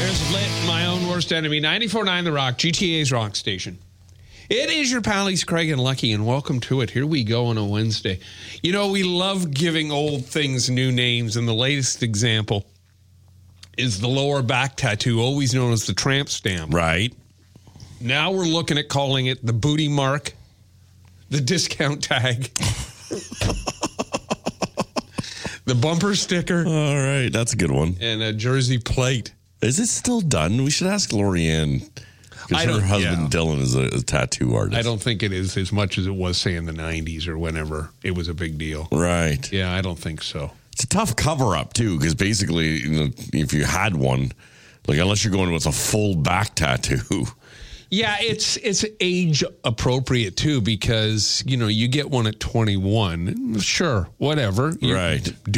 Bears of Lit, my own worst enemy. 94.9 The Rock, GTA's rock station. It is your pallies, Craig and Lucky, and welcome to it. Here we go on a Wednesday. You know, we love giving old things new names, and the latest example is the lower back tattoo, always known as the tramp stamp. Right. Now we're looking at calling it the booty mark, the discount tag, the bumper sticker. All right. That's a good one. And a jersey plate. Is it still done? We should ask Lorianne. Because her husband, Dylan, is a tattoo artist. I don't think it is as much as it was, say, in the 90s or whenever it was a big deal. Right. Yeah, I don't think so. It's a tough cover-up, too, because basically, you know, if you had one, like, unless you're going with a full back tattoo. Yeah, it's age appropriate, too, because, you know, you get one at 21. Sure, whatever. Right.